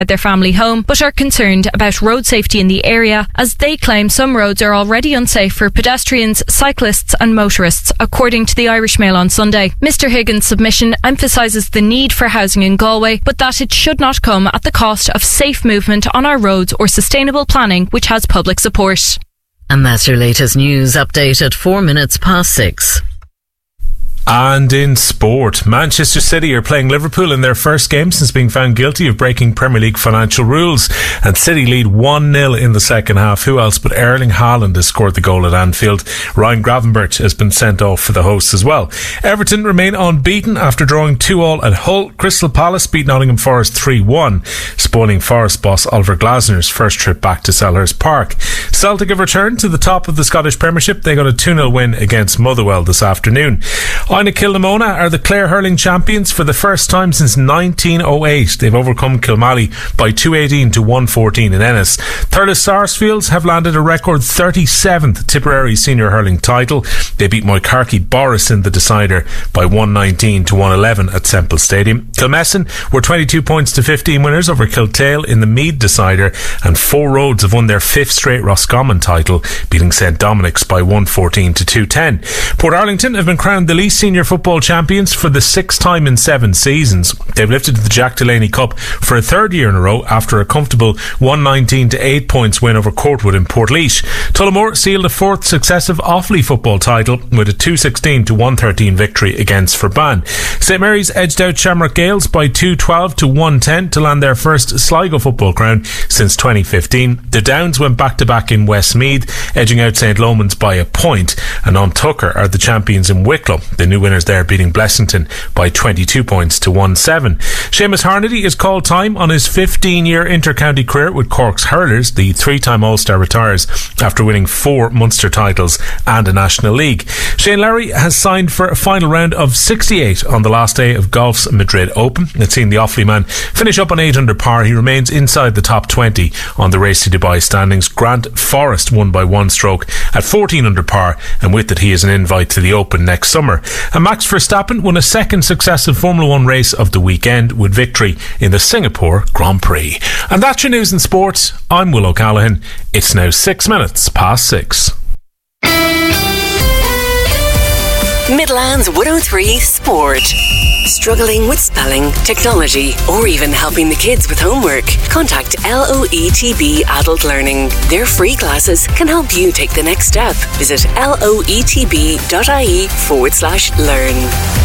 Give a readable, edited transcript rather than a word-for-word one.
at their family home, but are concerned about road safety in the area, as they claim some roads are already unsafe for pedestrians, cyclists and motorists, according to the Irish Mail on Sunday. Mr Higgins' submission emphasises the need for housing in Galway, but that it should not come at the cost of safe movement on our roads or sustainable planning, which has public support. And that's your latest news update at 6:04. And in sport, Manchester City are playing Liverpool in their first game since being found guilty of breaking Premier League financial rules, and City lead 1-0 in the second half. Who else but Erling Haaland has scored the goal at Anfield. Ryan Gravenberch has been sent off for the hosts as well. Everton remain unbeaten after drawing 2-2 at Hull. Crystal Palace beat Nottingham Forest 3-1, spoiling Forest boss Oliver Glasner's first trip back to Selhurst Park. Celtic have returned to the top of the Scottish Premiership. They got a 2-0 win against Motherwell this afternoon. Ina Kilnamona are the Clare hurling champions for the first time since 1908. They've overcome Kilmally by 218 to 114 in Ennis. Thurles Sarsfields have landed a record 37th Tipperary senior hurling title. They beat Moycarkey Boris in the decider by 119 to 111 at Semple Stadium. Kilmessan were 22 points to 15 winners over Kiltale in the Meath decider, and Four Roads have won their fifth straight Roscommon title, beating St Dominic's by 114 to 210. Portarlington have been crowned the Least Senior Football Champions for the sixth time in 7 seasons. They've lifted the Jack Delaney Cup for a third year in a row after a comfortable 119 to 8 points win over Courtwood in Portlaoise. Tullamore sealed a fourth successive Offaly football title with a 216 to 113 victory against Ferban. St Mary's edged out Shamrock Gales by 212 to 110 to land their first Sligo football crown since 2015. The Downs went back-to-back in Westmeath, edging out St Lomans by a point, and Tucker are the champions in Wicklow. The new winners there beating Blessington by 22 points to 1-7. Seamus Harnedy has called time on his 15-year inter-county career with Cork's Hurlers. The 3-time All-Star retires after winning 4 Munster titles and a National League. Shane Lowry has signed for a final round of 68 on the last day of golf's Madrid Open. It's seen the Offaly man finish up on 8 under par. He remains inside the top 20 on the Race to Dubai standings. Grant Forrest won by 1 stroke at 14 under par, and with it he is an invite to the Open next summer. And Max Verstappen won a second successive Formula 1 race of the weekend with victory in the Singapore Grand Prix. And that's your news in sports. I'm Will O'Callaghan. It's now 6:06. Midlands 103 Sport. Struggling with spelling, technology, or even helping the kids with homework? Contact LOETB Adult Learning. Their free classes can help you take the next step. Visit loetb.ie/learn.